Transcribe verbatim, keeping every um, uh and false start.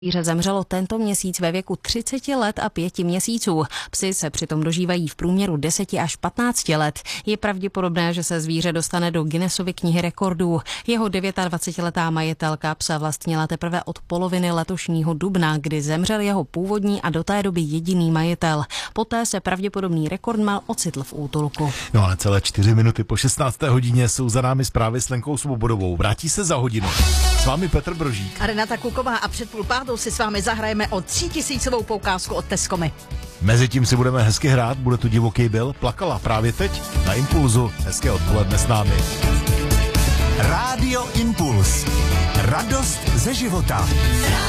Zvíře zemřelo tento měsíc ve věku třicet let a pěti měsíců. Psi se přitom dožívají v průměru deset až patnáct let. Je pravděpodobné, že se zvíře dostane do Guinnessovy knihy rekordů. Jeho dvacetidevětiletá majitelka psa vlastnila teprve od poloviny letošního dubna, kdy zemřel jeho původní a do té doby jediný majitel. Poté se pravděpodobný rekordman ocitl v útulku. No a necelé čtyři minuty po šestnácté hodině jsou za námi zprávy s Lenkou Svobodovou. Vrátí se za hodinu. S vámi Petr Brožík a Renata Kuková a před půl pátou si s vámi zahrajeme o třítisícovou poukázku od Tescomy. Mezitím si budeme hezky hrát, bude tu Divoký Bill, plakala právě teď na Impulzu. Hezké odpoledne s námi. Rádio Impuls. Radost ze života.